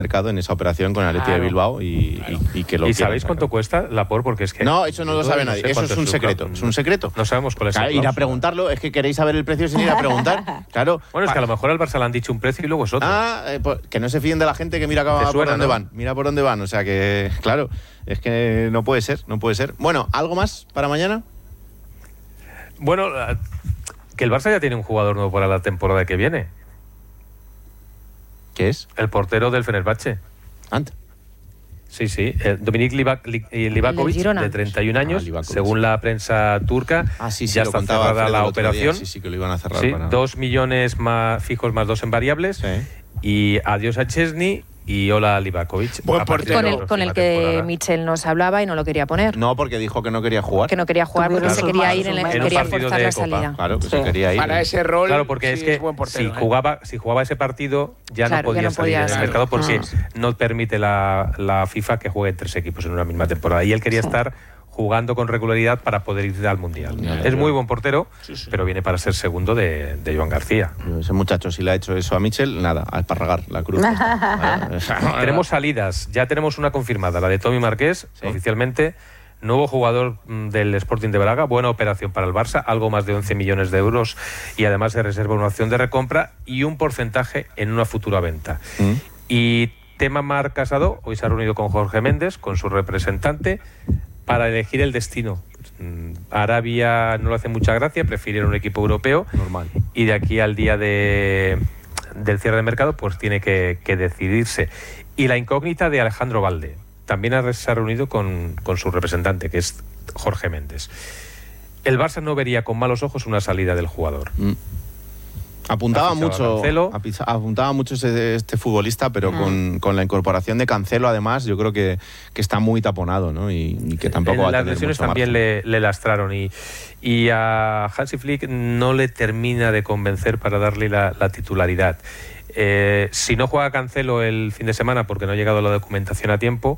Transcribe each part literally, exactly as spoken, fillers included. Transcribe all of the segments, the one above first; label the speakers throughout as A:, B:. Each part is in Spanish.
A: mercado en esa operación con el Athletic
B: Claro.
A: de Bilbao y, y, y que lo
C: ¿Y sabéis
A: sacar.
C: cuánto cuesta Laporte? Porque es que
A: No, eso no lo sabe
C: no
A: nadie.
C: sé
A: Eso
C: cuánto
A: es un
C: su
A: secreto.
C: cláusula.
A: Es un secreto.
C: No sabemos cuál es
A: Claro,
C: el
A: ir a
C: cláusula.
A: preguntarlo. Es que queréis saber el precio sin ir a preguntar. Claro.
C: Bueno, es que a lo mejor al Barça le han dicho un precio y luego es otro.
A: Ah, eh, pues, que no se fíen de la gente que mira acá
C: Te
A: por
C: suena,
A: dónde
C: ¿no?
A: van. Mira por dónde van. O sea que, claro, es que no puede ser, no puede ser. Bueno, ¿algo más para mañana?
C: Bueno, que el Barça ya tiene un jugador nuevo para la temporada que viene.
A: ¿Qué es?
C: El portero del Fenerbahce.
A: Ant.
C: Sí, sí. Eh, Dominik Livac- Li- eh, Livakovic,
D: Girona.
C: de treinta y un años,
A: Ah, Livakovic.
C: según la prensa turca.
A: Ah, sí, sí,
C: ya
A: lo
C: está
A: contaba
C: cerrada
A: Alfredo
C: la
A: el otro día.
C: operación.
A: Sí, sí, que lo iban a cerrar.
C: Sí,
A: para...
C: dos millones más fijos más dos en variables.
A: Sí.
C: Y adiós a Chesney y hola a Livakovic.
B: Buen
C: A partir de
D: Con
C: la
D: el, con el
C: próxima
D: que
C: temporada.
D: Michel nos hablaba y no lo quería poner.
A: No, porque dijo que no quería jugar.
D: Que no quería jugar porque
E: Tuvieron
D: se
E: sus
D: quería
E: malos
D: ir, en la-
E: momentos.
C: En un
D: quería
C: partido
D: forzar
C: de
D: la
C: Copa.
D: salida.
A: Claro, que
E: Sí.
A: se quería ir.
B: Para ese rol,
C: Claro, porque
B: sí,
C: es que
B: buen portero,
C: si
B: ¿eh?
C: jugaba si jugaba ese partido ya
D: Claro,
C: no podía
D: ya no
C: salir
D: podía
C: en el
D: salir.
C: mercado porque
E: Ah.
C: no permite la, la FIFA que jueguen tres equipos en una misma temporada. Y él quería
E: Sí.
C: estar jugando con regularidad para poder ir al Mundial.
A: Ya,
C: es
A: claro.
C: muy buen portero,
B: Sí, sí.
C: pero viene para ser segundo de, de Joan García.
A: Ese muchacho, si le ha hecho eso a Michel, nada, a esparragar la cruz.
C: Tenemos salidas, ya tenemos una confirmada, la de Tommy Marqués,
A: Sí.
C: oficialmente. Nuevo jugador mm, del Sporting de Braga, buena operación para el Barça, algo más de once millones de euros y además se reserva una opción de recompra y un porcentaje en una futura venta.
A: Mm.
C: Y tema Marc Casado, hoy se ha reunido con Jorge Méndez, con su representante, para elegir el destino. Mm, Arabia no le hace mucha gracia, prefiere un equipo europeo.
A: Normal.
C: Y de aquí al día de, del cierre de mercado, pues tiene que, que decidirse. Y la incógnita de Alejandro Valde. También ha- se ha reunido con, con su representante, que es Jorge Méndez. El Barça no vería con malos ojos una salida del jugador.
A: Mm. Apuntaba
C: Ha fichado a
A: mucho,
C: Cancelo.
A: apisa- apuntaba mucho ese- este futbolista, pero con, con la incorporación de Cancelo, además, yo creo que, que está muy taponado, ¿no? Y, y que tampoco va a
C: Las
A: tener
C: lesiones
A: mucho
C: también
A: margen.
C: le, le lastraron y, y a Hansi Flick no le termina de convencer para darle la, la titularidad. Eh, si no juega Cancelo el fin de semana porque no ha llegado la documentación a tiempo,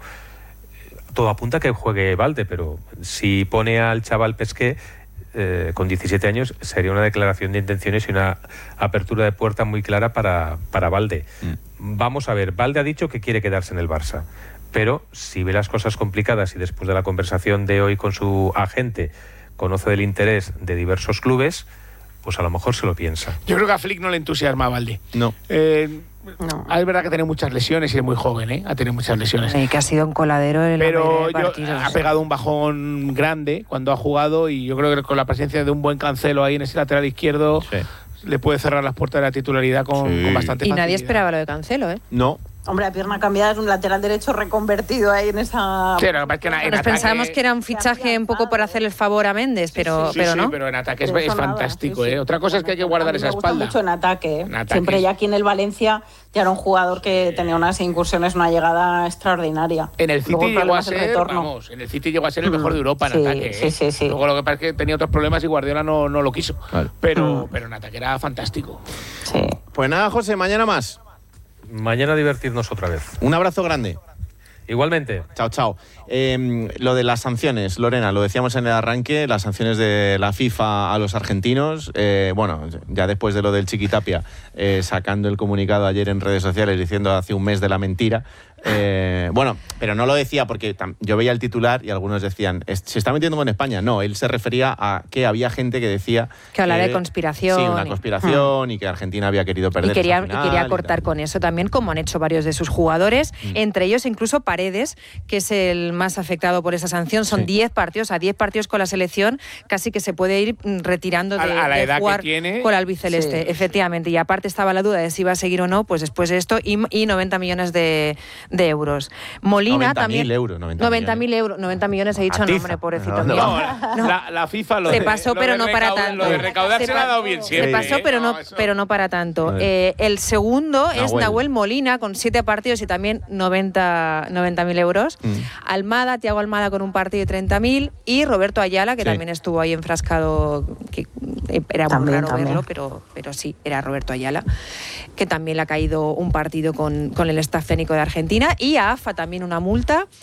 C: todo apunta a que juegue Valde, pero si pone al chaval Pesqué eh, con diecisiete años, sería una declaración de intenciones y una apertura de puerta muy clara para, para Valde.
A: Mm.
C: Vamos a ver, Valde ha dicho que quiere quedarse en el Barça, pero si ve las cosas complicadas y después de la conversación de hoy con su agente conoce del interés de diversos clubes, pues a lo mejor se lo piensa.
B: Yo creo que a Flick no le entusiasma a Valde.
A: No.
B: Eh,
E: No.
B: Es verdad que tiene muchas lesiones y es muy joven, ¿eh? Ha tenido muchas lesiones.
D: Eh, que ha sido un coladero en la
B: Pero
D: mayoría de
B: yo,
D: partidos.
B: ha pegado un bajón grande cuando ha jugado y yo creo que con la presencia de un buen Cancelo ahí en ese lateral izquierdo
A: Sí.
B: le puede cerrar las puertas de la titularidad con,
A: Sí.
B: con bastante
D: Y
B: facilidad.
D: nadie esperaba lo de Cancelo, ¿eh?
A: No.
E: Hombre, a pierna cambiada es un lateral derecho reconvertido ahí en esa...
B: Sí, lo que pasa es que en- en
D: Nos
B: ataque-
D: pensábamos que era un fichaje un poco por hacer el favor a Méndez, pero,
B: Sí,
D: pero
B: sí,
D: no.
B: pero en ataque es,
E: De eso
B: es
E: nada,
B: fantástico,
E: sí, sí.
B: ¿eh? Otra cosa es que hay que guardar
E: A mí
B: esa
E: me gusta
B: espalda.
E: mucho en ataque, ¿eh?
B: En ataque
E: Siempre
B: es-
E: ya aquí en el Valencia ya era un jugador que tenía unas incursiones, una llegada extraordinaria.
B: En el City
E: Luego
B: llegó a
E: problema es el
B: ser,
E: retorno.
B: vamos, en el City llegó a ser el mejor de Europa en
E: Sí,
B: ataque. ¿eh?
E: sí, sí, sí.
B: Luego lo que pasa es que tenía otros problemas y Guardiola no, no lo quiso.
A: Claro.
B: Pero,
E: Mm.
B: pero en ataque era fantástico.
E: Sí.
A: Pues nada, José, mañana más.
C: Mañana divertirnos otra vez.
A: Un abrazo grande.
C: Igualmente.
A: Chao, chao. Eh, lo de las sanciones, Lorena, lo decíamos en el arranque, las sanciones de la FIFA a los argentinos. Eh, bueno, ya después de lo del Chiquitapia, eh, sacando el comunicado ayer en redes sociales diciendo hace un mes de la mentira. Eh, bueno, pero no lo decía porque tam- yo veía el titular y algunos decían, "Es- ¿se está metiendo con España?". No, él se refería a que había gente que decía...
D: Que hablaba de conspiración
A: Sí, una
D: y-
A: conspiración y que Argentina había querido perder
D: Y quería,
A: esa
D: y
A: final
D: quería
A: y
D: cortar
A: tal.
D: con eso también, como han hecho varios de sus jugadores,
A: Mm.
D: entre ellos incluso Paredes, que es el más afectado por esa sanción. Son
A: Sí.
D: diez partidos, a diez partidos con la selección, casi que se puede ir mm, retirando de,
B: A la- a la
D: de
B: edad que
D: jugar
B: tiene.
D: con el albiceleste,
E: Sí.
D: efectivamente. Y aparte estaba la duda de si iba a seguir o no, pues después de esto, y, y noventa millones de, de euros. Molina
A: noventa mil
D: también...
A: euros, noventa
D: noventa
A: millones.
D: mil euros, noventa millones he dicho,
A: Atiza.
D: no, hombre, pobrecito
A: ¿Dónde
D: mío.
A: va?
B: No, la, la FIFA lo
D: Se
B: de-
D: pasó,
B: lo
D: pero
B: de
D: no para
B: recaudar-
D: tanto.
B: Lo de recaudar se,
D: Se
B: le ha
D: pa-
B: dado bien
D: Se
B: siempre.
D: pasó,
B: ¿eh?
D: pero no,
B: eso-
D: pero no para tanto.
A: A ver.
D: Eh, el segundo es
A: Nahuel.
D: Nahuel Molina, con siete partidos y también noventa mil euros.
A: Mm.
D: Almada, Thiago Almada con un partido y treinta mil. Y Roberto Ayala, que
A: Sí.
D: también estuvo ahí enfrascado, que era muy
E: También,
D: raro
E: también.
D: verlo, pero, pero sí, era Roberto Ayala, que también le ha caído un partido con, con el staff técnico de Argentina. Y a AFA también una multa.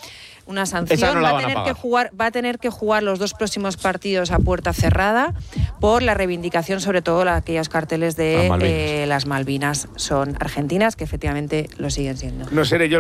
D: una sanción.
A: Esa no la
D: va, a
A: van a
D: tener
A: pagar.
D: que jugar, va a tener que jugar los dos próximos partidos a puerta cerrada por la reivindicación, sobre todo la, aquellos carteles de
A: Las Malvinas.
D: eh, las Malvinas son argentinas, que efectivamente lo siguen siendo.
B: No seré yo